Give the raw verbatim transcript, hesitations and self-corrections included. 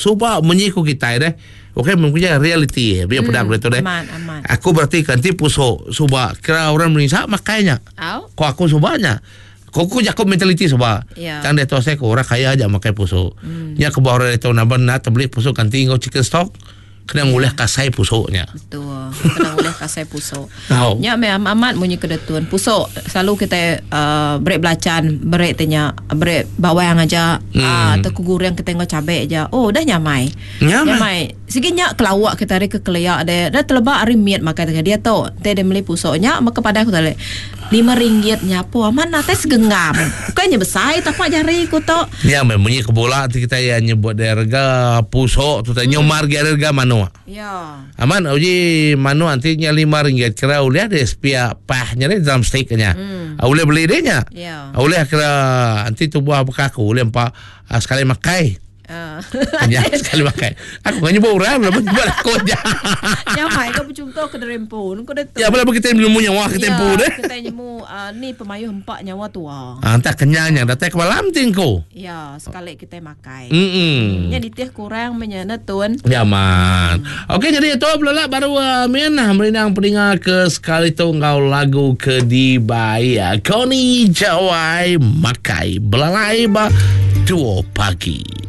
Suba menyiku kita deh. Okey, mempunyai reality biar hmm, pedak betul deh. Aman, aman. Aku berarti ganti pusuk suba. Kira orang Malaysia makainya. Au? Kok aku subanya. Kok aku jago mentaliti suba. Ya. Kan dia tahu saya orang kaya aja makai pusuk. Hmm. Nya ke bawah itu nambah nak beli pusuk ganti ngau chicken stock. Kena ngulih kasai pusuknya. Betul. Kena ngulih kasai pusuk. Tahu. Nya me amat munyi kedetun. Pusuk selalu kita uh, break belacan, break tanya, break bawang aja. Hmm. Ah, atau kugurang kita tengok cabai aja. Oh, dah nyamai. Nyamai. Nyamai. Sikitnya kelawak kita hari ke keleyak dia. Dah terlebak hari miat makan dengan dia tahu. Dia dia beli pusuknya maka pada aku tadi lima ringgit nyapo mana teh segenggam. Kayaknya besar tapak jari ku tok. Ya mempunyai kebola kita ya nyebut harga pusuk tu tanya hmm. marga harga mano. Ya. Aman uji mano antinya lima ringgit kira ulih ada sepia pahnya ni dalam steaknya. Hmm. Ulih beli dia nya. Ya. Ulih kira anti tu buah bekaku ulih empat uh, sekali makai. Uh. Ya, sekali makai. Aku kan nyebut orang lah buat aku aja. Nyamai kau berjumpa ke derempun kau dah tu. Ya boleh kita nemu nyawa kita tempu deh. Kita nemu uh, ni pemayuh empat nyawa tua. Ah, entah kenyangnya datang ke malam tingko. Ya, sekali kita makai. Hmm. Nya ditih kurang menyana tun. Ya man. Okey jadi itu belola baru uh, menah melinang peningat ke sekali tu ngau lagu ke di Baya. Kau ni jawai makai belalai ba dua pagi.